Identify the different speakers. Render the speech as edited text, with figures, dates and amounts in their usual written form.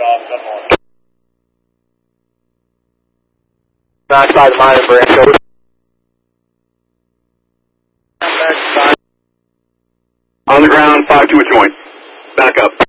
Speaker 1: 95 mile branch over.
Speaker 2: On the ground, 5 to a joint. Back up.